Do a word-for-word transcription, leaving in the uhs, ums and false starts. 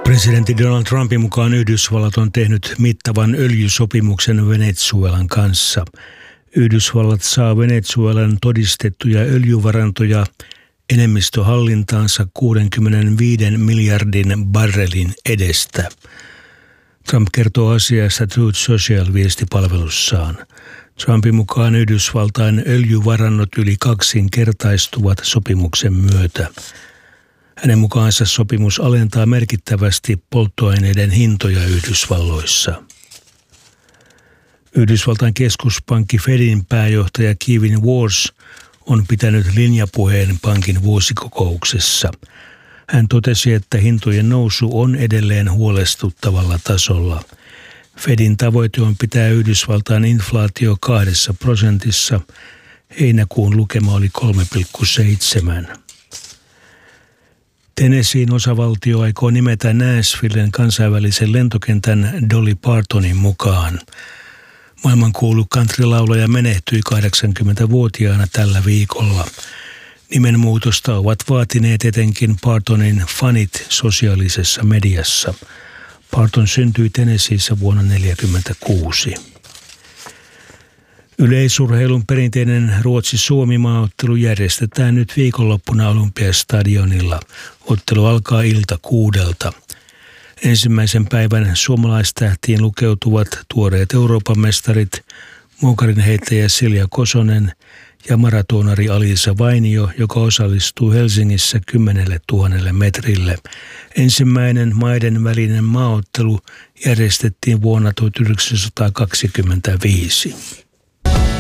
Presidentti Donald Trumpin mukaan Yhdysvallat on tehnyt mittavan öljysopimuksen Venezuelan kanssa. Yhdysvallat saa Venezuelan todistettuja öljyvarantoja enemmistöhallintaansa kuusikymmentäviisi miljardin barrelin edestä. Trump kertoo asiasta Truth Social-viestipalvelussaan. Trumpin mukaan Yhdysvaltain öljyvarannot yli kaksinkertaistuvat sopimuksen myötä. Hänen mukaansa sopimus alentaa merkittävästi polttoaineiden hintoja Yhdysvalloissa. Yhdysvaltain keskuspankki Fedin pääjohtaja Kevin Warsh on pitänyt linjapuheen pankin vuosikokouksessa. Hän totesi, että hintojen nousu on edelleen huolestuttavalla tasolla. Fedin tavoite on pitää Yhdysvaltain inflaatio kahdessa prosentissa. Heinäkuun lukema oli kolme pilkku seitsemän. Tennesseein osavaltio aikoo nimetä Nashvillen kansainvälisen lentokentän Dolly Partonin mukaan. Maailmankuulu countrylaulaja menehtyi kahdeksankymmentävuotiaana tällä viikolla. Nimenmuutosta ovat vaatineet etenkin Partonin fanit sosiaalisessa mediassa. Parton syntyi Tennesseeissä vuonna tuhatyhdeksänsataaneljäkymmentäkuusi. Yleisurheilun perinteinen Ruotsi-Suomi-maaottelu järjestetään nyt viikonloppuna Olympiastadionilla. Ottelu alkaa ilta kuudelta. Ensimmäisen päivän suomalaistähtiin lukeutuvat tuoreet Euroopan mestarit, moukarinheittäjä Silja Kosonen ja maratonari Alisa Vainio, joka osallistuu Helsingissä kymmenelle tuhannelle metrille. Ensimmäinen maiden välinen maaottelu järjestettiin vuonna tuhatyhdeksänsataakaksikymmentäviisi.